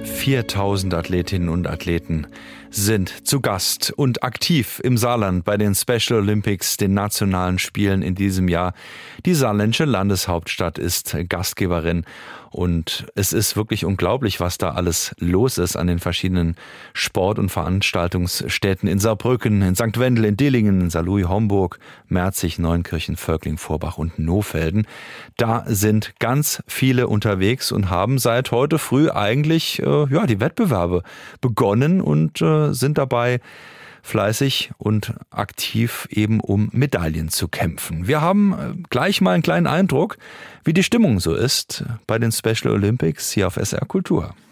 4000 Athletinnen und Athleten sind zu Gast und aktiv im Saarland bei den Special Olympics, den nationalen Spielen in diesem Jahr. Die saarländische Landeshauptstadt ist Gastgeberin und es ist wirklich unglaublich, was da alles los ist an den verschiedenen Sport- und Veranstaltungsstätten in Saarbrücken, in St. Wendel, in Dillingen, in Saarlouis, Homburg, Merzig, Neunkirchen, Völkling, Vorbach und Nohfelden. Da sind ganz viele unterwegs und haben seit heute früh eigentlich die Wettbewerbe begonnen und sind dabei fleißig und aktiv eben um Medaillen zu kämpfen. Wir haben gleich mal einen kleinen Eindruck, wie die Stimmung so ist bei den Special Olympics hier auf SR Kultur.